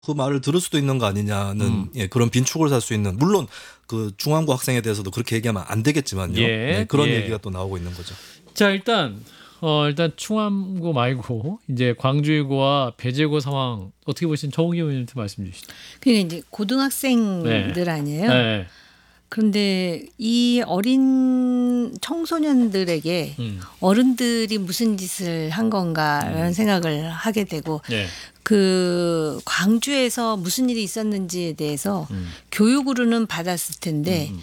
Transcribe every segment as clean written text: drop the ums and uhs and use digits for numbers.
그 말을 들을 수도 있는 거 아니냐는 예, 그런 빈축을 살 수 있는 물론 그 중앙고 학생에 대해서도 그렇게 얘기하면 안 되겠지만요. 예. 네, 그런 예. 얘기가 또 나오고 있는 거죠. 자 일단 충암고 말고 이제 광주고와 배재고 상황 어떻게 보시는 정욱이 의원님한테 말씀 주시죠. 그게 이제 고등학생들 아니에요. 네. 그런데 이 어린 청소년들에게 어른들이 무슨 짓을 한 건가라는 생각을 하게 되고 네. 그 광주에서 무슨 일이 있었는지에 대해서 교육으로는 받았을 텐데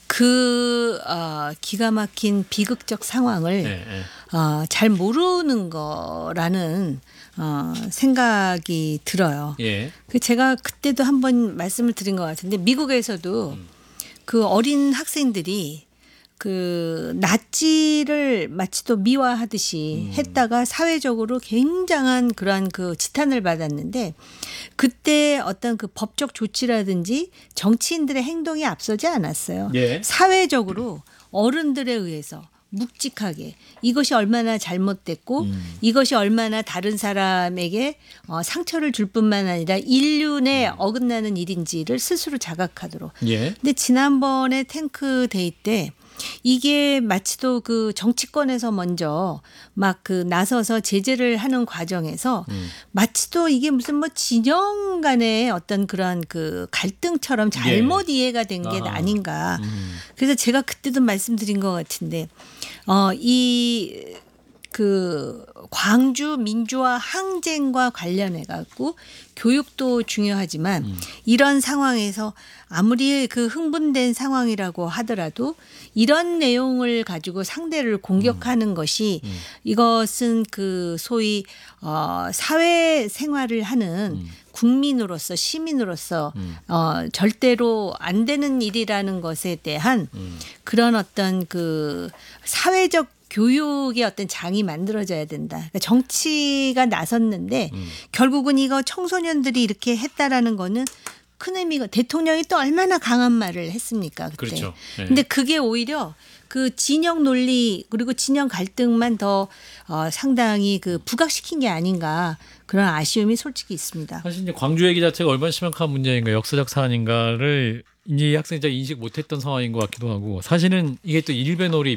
그 기가 막힌 비극적 상황을 네, 네. 잘 모르는 거라는 생각이 들어요. 예. 제가 그때도 한번 말씀을 드린 것 같은데 미국에서도 그 어린 학생들이 그 나치를 마치 또 미화하듯이 했다가 사회적으로 굉장한 그러한 그 지탄을 받았는데 그때 어떤 그 법적 조치라든지 정치인들의 행동이 앞서지 않았어요. 예. 사회적으로 어른들에 의해서 묵직하게 이것이 얼마나 잘못됐고 이것이 얼마나 다른 사람에게 상처를 줄 뿐만 아니라 인륜에 어긋나는 일인지를 스스로 자각하도록. 예. 근데 지난번에 탱크데이 때 이게 마치도 그 정치권에서 먼저 막 그 나서서 제재를 하는 과정에서 마치도 이게 무슨 뭐 진영 간의 어떤 그런 그 갈등처럼 잘못 이해가 된 게 아닌가. 그래서 제가 그때도 말씀드린 것 같은데 이 그 광주 민주화 항쟁과 관련해 갖고 교육도 중요하지만 이런 상황에서 아무리 그 흥분된 상황이라고 하더라도 이런 내용을 가지고 상대를 공격하는 것이 이것은 그 소위 사회 생활을 하는 국민으로서 시민으로서 절대로 안 되는 일이라는 것에 대한 그런 어떤 그 사회적 교육의 어떤 장이 만들어져야 된다. 그러니까 정치가 나섰는데 결국은 이거 청소년들이 이렇게 했다라는 거는 큰 의미가 대통령이 또 얼마나 강한 말을 했습니까? 그때. 그렇죠. 네. 근데 그게 오히려 그 진영 논리 그리고 진영 갈등만 더 상당히 그 부각시킨 게 아닌가 그런 아쉬움이 솔직히 있습니다. 사실 이제 광주 얘기 자체가 얼마나 심각한 문제인가 역사적 사안인가를 이제 학생자 인식 못했던 상황인 것 같기도 하고 사실은 이게 또 일베놀이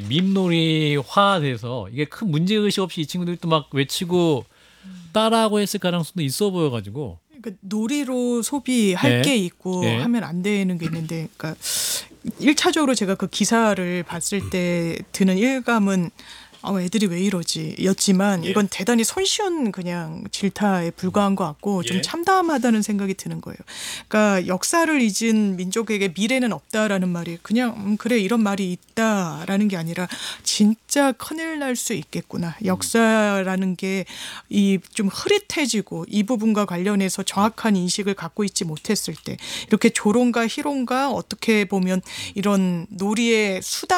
밈놀이화돼서 이게 큰 문제의식 없이 이 친구들이 또 막 외치고 따라하고 했을 가능성도 있어 보여가지고 그러니까 놀이로 소비할 게 있고 하면 안 되는 게 있는데 그러니까 1차적으로 제가 그 기사를 봤을 때 드는 일감은 애들이 왜 이러지 였지만 이건 대단히 손쉬운 그냥 질타에 불과한 것 같고 좀 참담하다는 생각이 드는 거예요. 그러니까 역사를 잊은 민족에게 미래는 없다라는 말이 그냥 그래 이런 말이 있다라는 게 아니라 진짜 큰일 날 수 있겠구나. 역사라는 게 이 좀 흐릿해지고 이 부분과 관련해서 정확한 인식을 갖고 있지 못했을 때 이렇게 조롱과 희롱과 어떻게 보면 이런 놀이의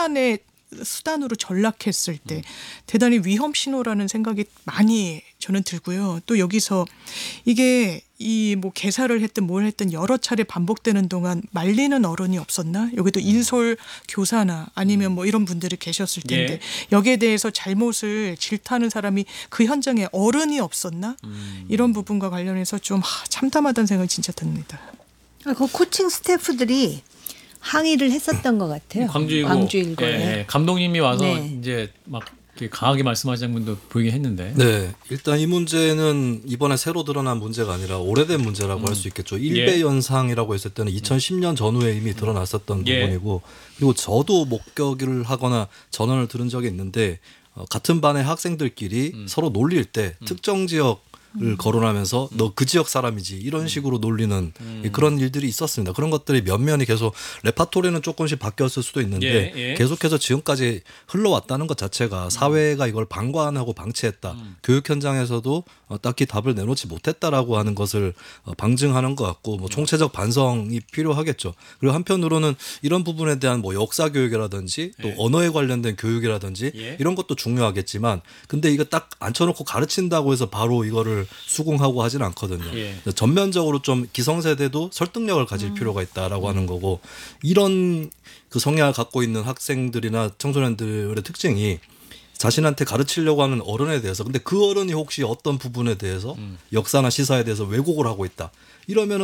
수단으로 전락했을 때 대단히 위험 신호라는 생각이 많이 저는 들고요. 또 여기서 이게 이 뭐 개사를 했든 뭘 했든 여러 차례 반복되는 동안 말리는 어른이 없었나? 여기도 인솔 교사나 아니면 뭐 이런 분들이 계셨을 텐데 여기에 대해서 잘못을 질타하는 사람이 그 현장에 어른이 없었나? 이런 부분과 관련해서 좀 참담하다는 생각이 진짜 듭니다. 그 코칭 스태프들이 항의를 했었던 것 같아요. 광주일고에. 감독님이 와서 이제 막 이렇게 강하게 말씀하시는 분도 보이긴 했는데. 네, 일단 이 문제는 이번에 새로 드러난 문제가 아니라 오래된 문제라고 할 수 있겠죠. 일베 연상이라고 했을 때는 2010년 전후에 이미 드러났었던 부분이고 그리고 저도 목격을 하거나 전언을 들은 적이 있는데 같은 반의 학생들끼리 서로 놀릴 때 특정 지역 을 거론하면서 너 그 지역 사람이지 이런 식으로 놀리는 그런 일들이 있었습니다. 그런 것들이 면면이 계속 레파토리는 조금씩 바뀌었을 수도 있는데 계속해서 지금까지 흘러왔다는 것 자체가 사회가 이걸 방관하고 방치했다. 교육 현장에서도 딱히 답을 내놓지 못했다라고 하는 것을 방증하는 것 같고 뭐 총체적 반성이 필요하겠죠. 그리고 한편으로는 이런 부분에 대한 뭐 역사 교육이라든지 또 언어에 관련된 교육이라든지 이런 것도 중요하겠지만 근데 이거 딱 앉혀놓고 가르친다고 해서 바로 이거를 수긍하고 하지는 않거든요. 전면적으로 좀 기성세대도 설득력을 가질 필요가 있다라고 하는 거고 이런 그 성향을 갖고 있는 학생들이나 청소년들의 특징이 자신한테 가르치려고 하는 어른에 대해서 근데 그 어른이 혹시 어떤 부분에 대해서 역사나 시사에 대해서 왜곡을 하고 있다. 이러면